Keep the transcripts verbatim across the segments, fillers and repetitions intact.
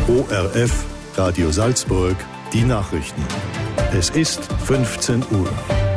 O R F, Radio Salzburg, die Nachrichten. Es ist fünfzehn Uhr.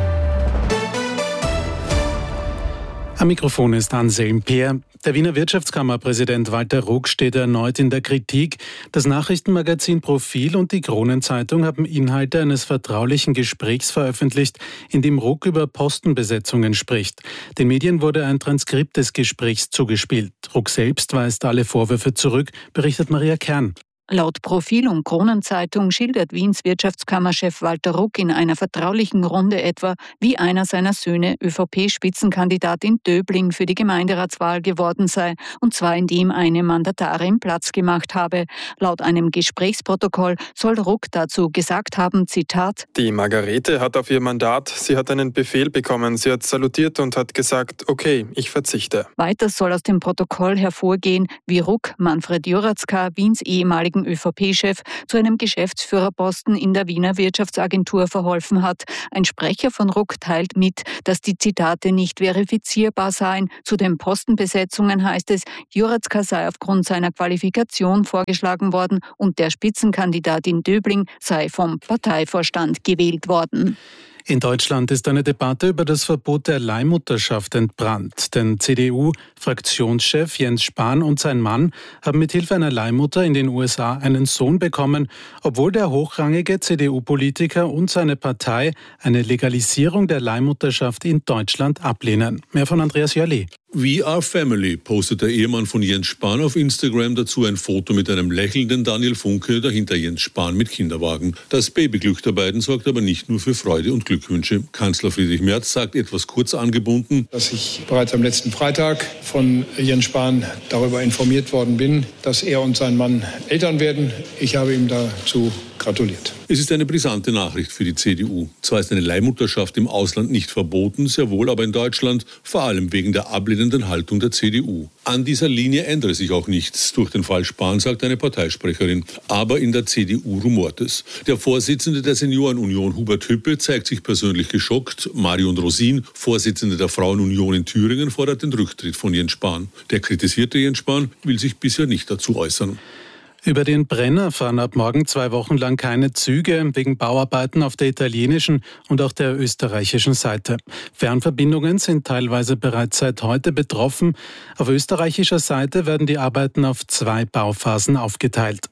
Am Mikrofon ist Anselm Peer. Der Wiener Wirtschaftskammerpräsident Walter Ruck steht erneut in der Kritik. Das Nachrichtenmagazin Profil und die Kronenzeitung haben Inhalte eines vertraulichen Gesprächs veröffentlicht, in dem Ruck über Postenbesetzungen spricht. Den Medien wurde ein Transkript des Gesprächs zugespielt. Ruck selbst weist alle Vorwürfe zurück, berichtet Maria Kern. Laut Profil und Kronenzeitung schildert Wiens Wirtschaftskammerchef Walter Ruck in einer vertraulichen Runde etwa, wie einer seiner Söhne ÖVP-Spitzenkandidat in Döbling für die Gemeinderatswahl geworden sei, und zwar indem eine Mandatarin Platz gemacht habe. Laut einem Gesprächsprotokoll soll Ruck dazu gesagt haben, Zitat: Die Margarete hat auf ihr Mandat, sie hat einen Befehl bekommen, sie hat salutiert und hat gesagt, okay, ich verzichte. Weiter soll aus dem Protokoll hervorgehen, wie Ruck Manfred Juratzka, Wiens ehemaligen ÖVP-Chef, zu einem Geschäftsführerposten in der Wiener Wirtschaftsagentur verholfen hat. Ein Sprecher von Ruck teilt mit, dass die Zitate nicht verifizierbar seien. Zu den Postenbesetzungen heißt es, Juratzka sei aufgrund seiner Qualifikation vorgeschlagen worden und der Spitzenkandidat in Döbling sei vom Parteivorstand gewählt worden. In Deutschland ist eine Debatte über das Verbot der Leihmutterschaft entbrannt. Denn C D U-Fraktionschef Jens Spahn und sein Mann haben mithilfe einer Leihmutter in den U S A einen Sohn bekommen, obwohl der hochrangige C D U-Politiker und seine Partei eine Legalisierung der Leihmutterschaft in Deutschland ablehnen. Mehr von Andreas Jörli. We are family, postet der Ehemann von Jens Spahn auf Instagram dazu ein Foto mit einem lächelnden Daniel Funke, dahinter Jens Spahn mit Kinderwagen. Das Babyglück der beiden sorgt aber nicht nur für Freude und Glückwünsche. Kanzler Friedrich Merz sagt etwas kurz angebunden, dass ich bereits am letzten Freitag von Jens Spahn darüber informiert worden bin, dass er und sein Mann Eltern werden. Ich habe ihm dazu gratuliert. Es ist eine brisante Nachricht für die C D U. Zwar ist eine Leihmutterschaft im Ausland nicht verboten, sehr wohl aber in Deutschland, vor allem wegen der ablehnenden Haltung der C D U. An dieser Linie ändere sich auch nichts durch den Fall Spahn, sagt eine Parteisprecherin. Aber in der C D U rumort es. Der Vorsitzende der Seniorenunion, Hubert Hüppe, zeigt sich persönlich geschockt. Marion Rosin, Vorsitzende der Frauenunion in Thüringen, fordert den Rücktritt von Jens Spahn. Der kritisierte Jens Spahn will sich bisher nicht dazu äußern. Über den Brenner fahren ab morgen zwei Wochen lang keine Züge wegen Bauarbeiten auf der italienischen und auch der österreichischen Seite. Fernverbindungen sind teilweise bereits seit heute betroffen. Auf österreichischer Seite werden die Arbeiten auf zwei Bauphasen aufgeteilt.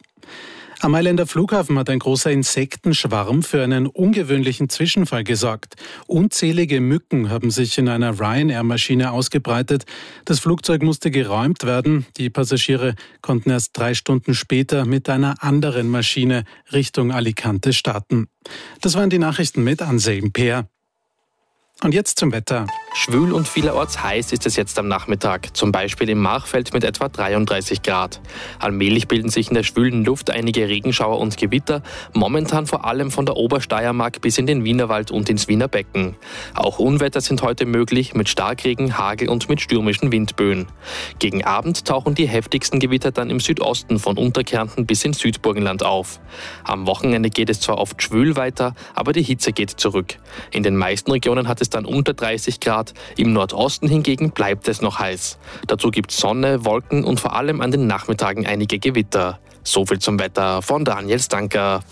Am Mailänder Flughafen hat ein großer Insektenschwarm für einen ungewöhnlichen Zwischenfall gesorgt. Unzählige Mücken haben sich in einer Ryanair-Maschine ausgebreitet. Das Flugzeug musste geräumt werden. Die Passagiere konnten erst drei Stunden später mit einer anderen Maschine Richtung Alicante starten. Das waren die Nachrichten mit Anselm Peer. Und jetzt zum Wetter. Schwül und vielerorts heiß ist es jetzt am Nachmittag, zum Beispiel im Machfeld mit etwa dreiunddreißig Grad. Allmählich bilden sich in der schwülen Luft einige Regenschauer und Gewitter, momentan vor allem von der Obersteiermark bis in den Wienerwald und ins Wiener Becken. Auch Unwetter sind heute möglich mit Starkregen, Hagel und mit stürmischen Windböen. Gegen Abend tauchen die heftigsten Gewitter dann im Südosten von Unterkärnten bis ins Südburgenland auf. Am Wochenende geht es zwar oft schwül weiter, aber die Hitze geht zurück. In den meisten Regionen hat es dann unter dreißig Grad, im Nordosten hingegen bleibt es noch heiß. Dazu gibt es Sonne, Wolken und vor allem an den Nachmittagen einige Gewitter. So viel zum Wetter von Daniel Stanker.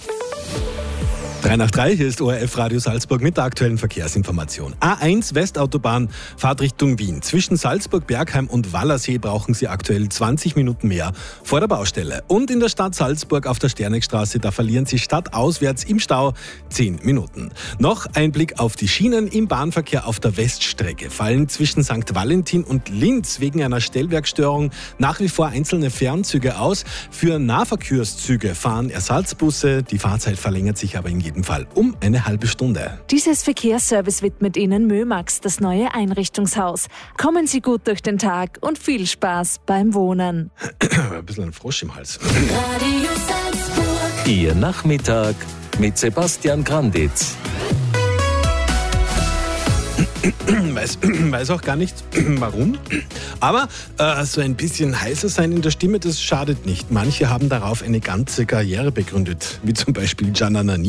drei nach drei, hier ist O R F Radio Salzburg mit der aktuellen Verkehrsinformation. A eins Westautobahn, Fahrt Richtung Wien. Zwischen Salzburg, Bergheim und Wallersee brauchen Sie aktuell zwanzig Minuten mehr vor der Baustelle. Und in der Stadt Salzburg auf der Sternegstraße, da verlieren Sie stadtauswärts im Stau zehn Minuten. Noch ein Blick auf die Schienen. Im Bahnverkehr auf der Weststrecke fallen zwischen Sankt Valentin und Linz wegen einer Stellwerkstörung nach wie vor einzelne Fernzüge aus. Für Nahverkehrszüge fahren Ersatzbusse. Die Fahrzeit verlängert sich aber in jedem Fall um eine halbe Stunde. Dieses Verkehrsservice widmet Ihnen Mömax, das neue Einrichtungshaus. Kommen Sie gut durch den Tag und viel Spaß beim Wohnen. Ein bisschen ein Frosch im Hals. Radio Salzburg. Ihr Nachmittag mit Sebastian Granditz. Weiß, weiß auch gar nicht, warum. Aber äh, so ein bisschen heißer sein in der Stimme, das schadet nicht. Manche haben darauf eine ganze Karriere begründet, wie zum Beispiel Gianna Nannini.